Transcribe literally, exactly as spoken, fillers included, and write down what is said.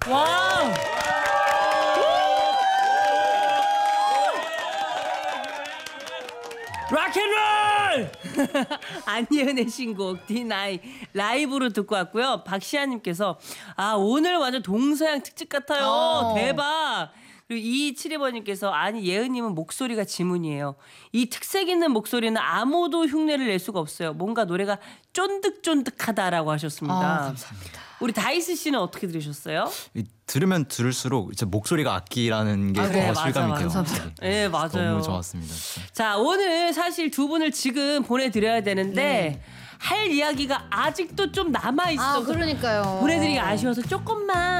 와. 락앤롤! 안예은의 신곡 디나이 라이브로 듣고 왔고요. 박시아님께서 아 오늘 완전 동서양 특집 같아요. 어. 대박. 그리고 이칠이번님께서 아니 예은님은 목소리가 지문이에요. 이 특색 있는 목소리는 아무도 흉내를 낼 수가 없어요. 뭔가 노래가 쫀득쫀득하다라고 하셨습니다. 아, 감사합니다. 우리 다이스 씨는 어떻게 들으셨어요? 이, 들으면 들을수록 이제 목소리가 악기라는 게 아, 더 네, 맞아, 실감이 맞아. 돼요. 감사합니다. 네, 맞아요. 너무 좋았습니다. 진짜. 자, 오늘 사실 두 분을 지금 보내드려야 되는데 할 이야기가 아직도 좀 남아있어. 아, 그러니까요. 보내드리기 아쉬워서 조금만